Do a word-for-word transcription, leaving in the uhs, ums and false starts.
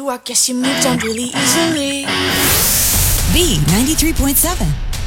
I guess you moved on really easily. B ninety-three point seven.